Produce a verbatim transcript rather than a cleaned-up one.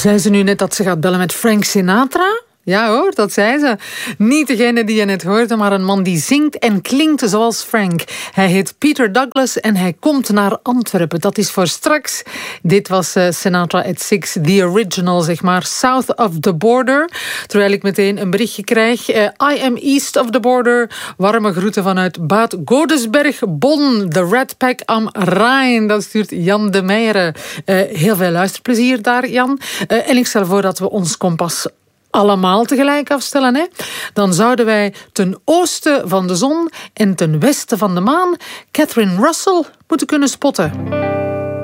Zei ze nu net dat ze gaat bellen met Frank Sinatra? Ja hoor, dat zei ze. Niet degene die je net hoorde, maar een man die zingt en klinkt zoals Frank. Hij heet Peter Douglas en hij komt naar Antwerpen. Dat is voor straks. Dit was uh, Sinatra at Six, the original, zeg maar. South of the border. Terwijl ik meteen een berichtje krijg. Uh, I am east of the border. Warme groeten vanuit Bad Godesberg, Bonn. The Red Pack am Rhein. Dat stuurt Jan de Meijeren. Uh, heel veel luisterplezier daar, Jan. Uh, en ik stel voor dat we ons kompas allemaal tegelijk afstellen, hè? Dan zouden wij ten oosten van de zon en ten westen van de maan Catherine Russell moeten kunnen spotten.